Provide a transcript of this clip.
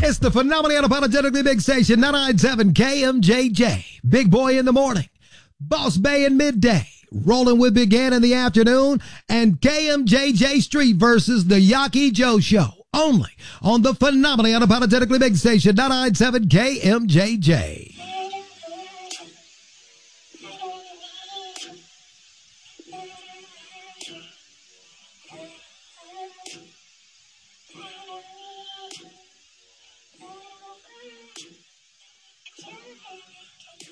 It's the phenomenally unapologetically big station, 997 KMJJ. Big Boy in the morning, Boss Bay in midday, Rolling with Big Ann in the afternoon, and KMJJ Street versus the Yaki Joe Show. Only on the phenomenally unapologetically big station, 997 KMJJ.